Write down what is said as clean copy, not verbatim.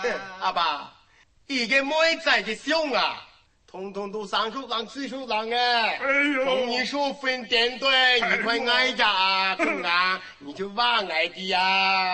阿爸，一个妹仔的胸啊，通通都3处郎4处郎哎。 哎呦， 同你说分点对，你快挨着啊，公啊，你就忘挨的呀。